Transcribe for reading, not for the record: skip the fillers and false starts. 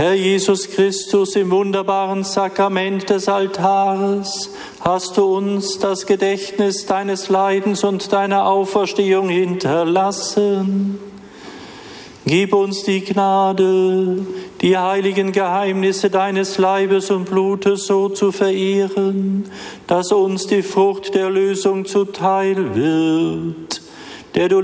Herr Jesus Christus, im wunderbaren Sakrament des Altares hast du uns das Gedächtnis deines Leidens und deiner Auferstehung hinterlassen. Gib uns die Gnade, die heiligen Geheimnisse deines Leibes und Blutes so zu verehren, dass uns die Frucht der Erlösung zuteil wird, der du